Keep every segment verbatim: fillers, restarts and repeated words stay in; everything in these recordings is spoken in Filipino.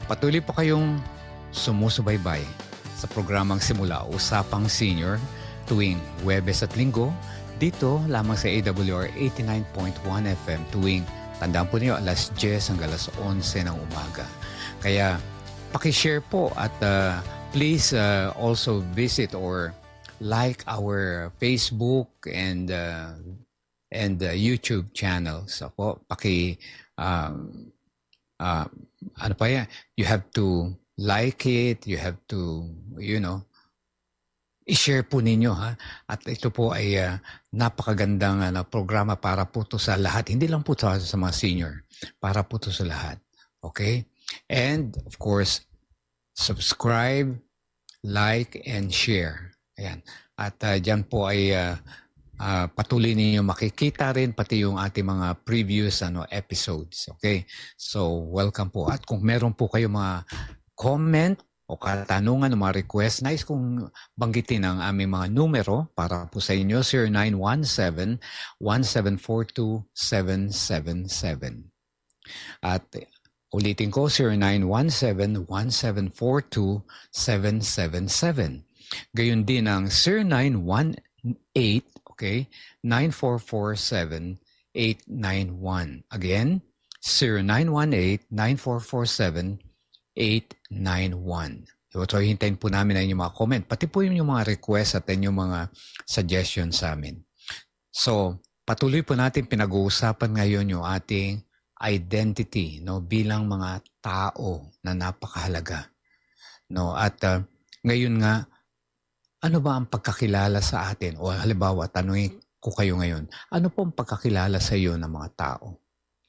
Patuloy po kayong sumusubaybay sa programang Simula Usapang Senior tuwing Huwebes at Linggo dito lamang sa A W R eighty-nine point one F M tuwing, tandaan po niyo, alas diyes hanggang alas onse ng umaga. Kaya pakishare po at uh, please uh, also visit or like our Facebook and uh, and uh, YouTube channels. Ako, paki um, uh, ano pa yan? You have to like it, you have to, you know, i-share po ninyo, ha. At ito po ay uh, napakagandang uh, programa para po to sa lahat. Hindi lang po sa, sa mga senior, para po to sa lahat. Okay? And of course, subscribe, like, and share. Ayan. At uh, dyan po ay uh, uh, patuloy ninyo makikita rin pati yung ating mga previous ano, episodes. Okay? So, welcome po. At kung meron po kayo mga comment o katanungan o mga request, nais kong banggitin ang aming mga numero para po sa inyo, zero nine one seven, one seven four two, seven seven seven. At ulitin ko, zero nine one seven, one seven four two, seven seven seven. Gayon din ang zero nine one eight, okay, nine four four seven, eight nine one. Again, zero nine one eight, nine four four seven, eight nine one. So, so hintayin po namin ang inyong mga comment. Pati po yung mga request at inyong mga suggestions sa amin. So, patuloy po natin pinag-uusapan ngayon yung ating identity, no, bilang mga tao na napakahalaga. No, at uh, ngayon nga, ano ba ang pagkakilala sa atin? O halimbawa, tanungin ko kayo ngayon, ano po ang pagkakilala sa iyo ng mga tao?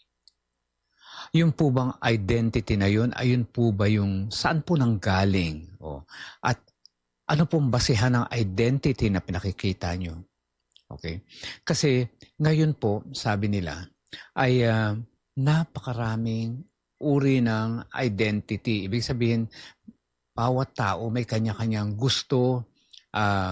Yung po bang identity na yun, ayun po ba yung saan po nang galing? O, at ano pong basihan ng identity na pinakikita nyo? Okay? Kasi ngayon po, sabi nila, ay uh, napakaraming uri ng identity. Ibig sabihin, bawat tao may kanya-kanyang gusto uh,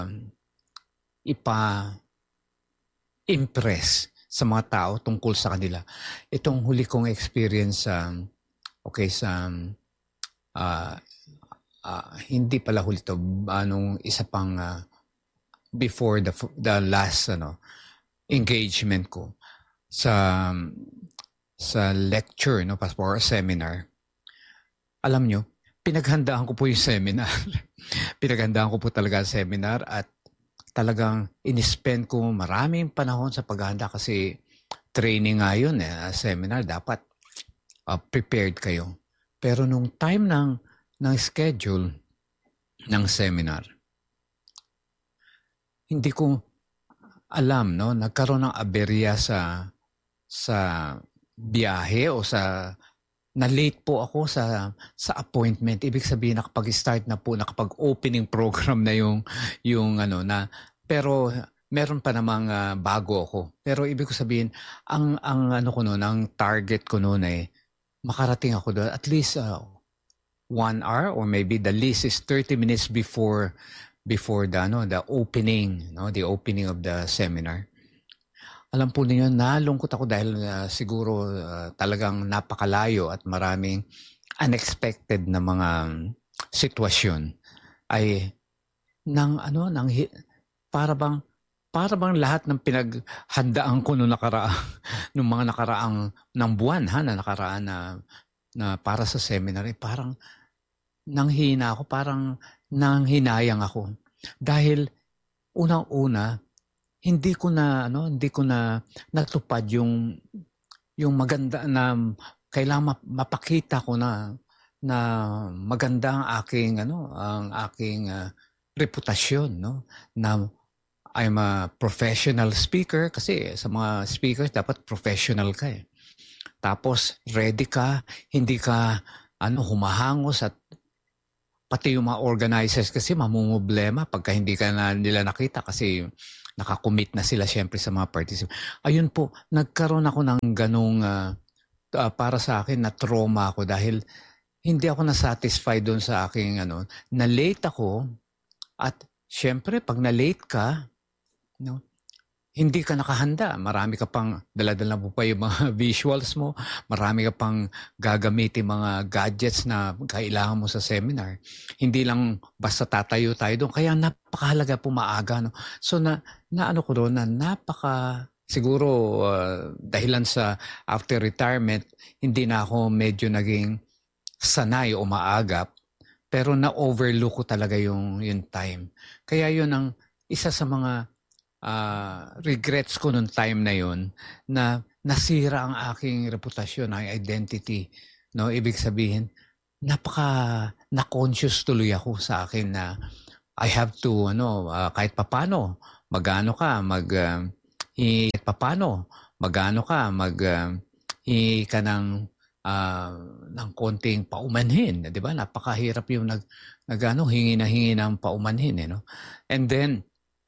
ipa-impress sa mga tao tungkol sa kanila. Itong huli kong experience um, okay, sa uh, uh, hindi pala huli to, anong isa pang uh, before the the last ano engagement ko sa sa lecture, no, or seminar. Alam nyo, pinaghandaan ko po yung seminar. Pinaghandaan ko po talaga ang seminar at talagang in-spend ko maraming panahon sa paghahanda kasi training nga yun, eh, seminar, dapat uh, prepared kayo. Pero nung time ng, ng schedule ng seminar, hindi ko alam, no, nagkaroon ng aberya sa sa biyahe o sa na-late po ako sa sa appointment. Ibig sabihin nakapag-start na po, nakapag-opening program na yung yung ano na, pero meron pa namang uh, bago ako. Pero ibig ko sabihin, ang ang ano ko noon, ang target ko noon ay makarating ako doon at least uh, one hour or maybe the least is thirty minutes before before the ano the opening, no, the opening of the seminar. Alam po niyo, nalungkot ako dahil uh, siguro uh, talagang napakalayo at maraming unexpected na mga sitwasyon ay nang ano nang para bang para bang lahat ng pinaghandaan ko noong nakaraang nung mga nakaraang ng buwan, ha, na nakaraan na na para sa seminar, eh, parang nanghina ako, parang nanghinayang ako dahil unang-una hindi ko na ano, hindi ko na natupad yung yung maganda na kailangan mapakita ko na na maganda ang aking ano, ang aking uh, reputasyon, no, na I'm a professional speaker kasi sa mga speakers dapat professional ka eh. Tapos ready ka, hindi ka ano humahangos at pati yung mga organizers kasi mamumblema pagka hindi ka na nila nakita kasi nakakommit na sila siyempre sa mga participants. Ayun po, nagkaroon ako ng ganong uh, uh, para sa akin na trauma ako dahil hindi ako na-satisfied doon sa aking ano, na-late ako at siyempre pag na-late ka, no, hindi ka nakahanda. Marami ka pang, dala-dala mo pa yung mga visuals mo, marami ka pang gagamitin mga gadgets na kailangan mo sa seminar. Hindi lang basta tatayo tayo doon. Kaya napakahalaga po maaga. No? So na, na ano ko doon, na napaka, siguro uh, dahilan sa after retirement, hindi na ako medyo naging sanay o maagap. Pero na-overlook ko talaga yung, yung time. Kaya yun ang isa sa mga Uh, regrets ko nung time na yon na nasira ang aking reputasyon, ang identity. No? Ibig sabihin, napaka na-conscious tuloy ako sa akin na I have to, ano, uh, kahit papano, magano ka, mag, uh, i, kahit papano, magano ka, mag, uh, i, ka ng, uh, ng konting paumanhin. Di ba? Napakahirap yung nag, nag ano, hingi na hingi ng paumanhin. Eh, no? And then,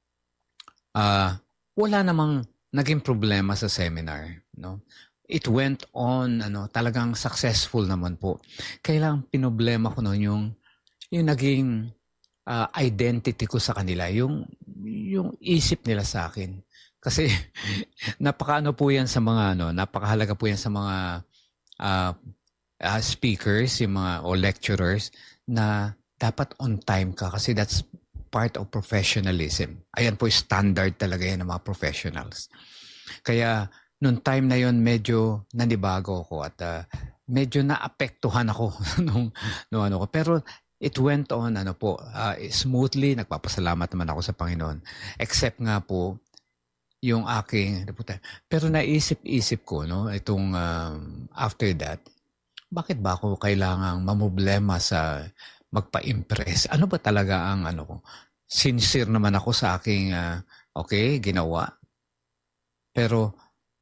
Uh, wala namang naging problema sa seminar, no? It went on, ano, talagang successful naman po. Kailang pinoblema ko noon yung yung naging uh, identity ko sa kanila, yung yung isip nila sa akin. Kasi napakaano po yan sa mga ano, napakahalaga po yan sa mga uh, uh, speakers, yung mga o lecturers na dapat on time ka kasi that's part of professionalism. Ayan po, standard talaga yan ng mga professionals. Kaya, nung time na yon medyo nanibago ako at uh, medyo naapektuhan ako nung, nung ano ko. Pero it went on ano po, uh, smoothly. Nagpapasalamat naman ako sa Panginoon. Except nga po, yung aking, pero naisip-isip ko, no, itong um, after that, bakit ba ako kailangang mamoblema sa magpa-impress? Ano ba talaga ang ano ko? Sincere naman ako sa aking, uh, okay, ginawa. Pero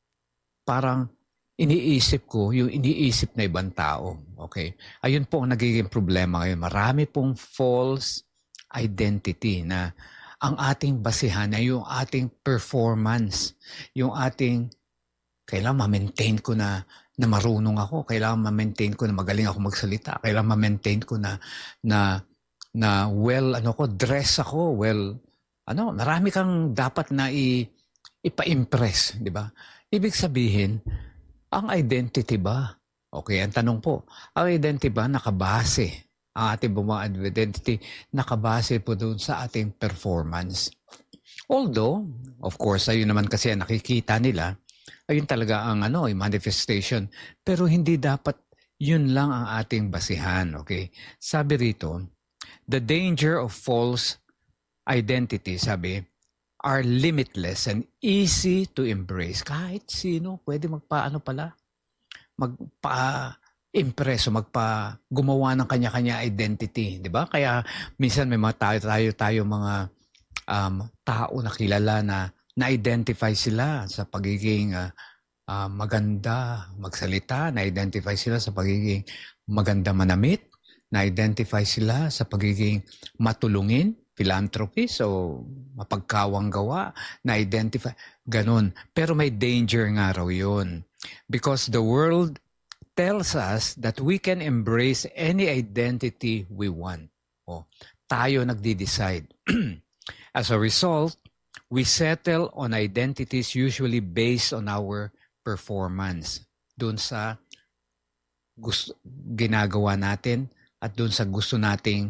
parang iniisip ko yung iniisip na ibang tao. Okay? Ayun po ang nagiging problema ngayon. Marami pong false identity na ang ating basihan ay yung ating performance. Yung ating, kailangan ma-maintain ko na na marunong ako, kailangan ma-maintain ko na magaling ako magsalita, kailangan ma-maintain ko na na na well ano ko, dress ako, well ano, marami kang dapat na i, ipa-impress, di ba? Ibig sabihin, ang identity ba? Okay, ang tanong po, ang identity ba nakabase? Ang ating bumang identity nakabase po doon sa ating performance. Although, of course, ayun naman kasi ang nakikita nila, ayun talaga ang ano, yung manifestation. Pero hindi dapat yun lang ang ating basihan, okay? Sabi rito, the danger of false identity, sabi, are limitless and easy to embrace. Kahit sino, pwede magpa-ano pala, magpa-impress o magpa gumawa ng kanya-kanya identity, di ba? Kaya minsan may mga tayo, tayo, tayo mga um, tao na kilala na na-identify sila sa pagiging uh, uh, maganda magsalita, na-identify sila sa pagiging maganda manamit, na-identify sila sa pagiging matulungin, philanthropist o mapagkawang gawa, na-identify, ganun. Pero may danger nga raw yun. Because the world tells us that we can embrace any identity we want. O, tayo nagdi-decide. As a result, we settle on identities usually based on our performance. Doon sa gusto, ginagawa natin at doon sa gusto nating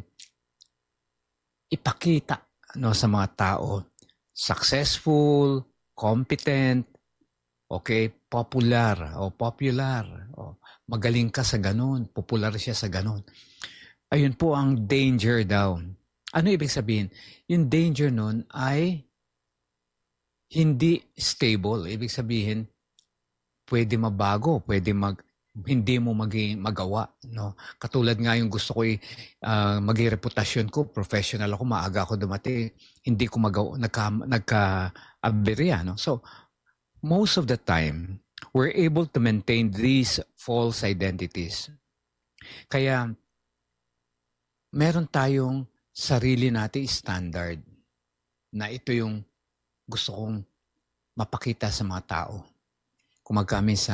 ipakita, no, sa mga tao. Successful, competent, okay, popular, o popular, o magaling ka sa ganun, popular siya sa ganun. Ayun po ang danger daw. Ano ibig sabihin? Yung danger nun ay hindi stable. Ibig sabihin, pwede mabago, pwede mag, hindi mo maging magawa. No? Katulad nga yung gusto ko uh, maging reputasyon ko, professional ako, maaga ako dumati, hindi ko magawa, nagka, nagka-aberya. No? So, most of the time, we're able to maintain these false identities. Kaya, meron tayong sarili nating standard na ito yung gusto kong mapakita sa mga tao. Kung magkaminsan,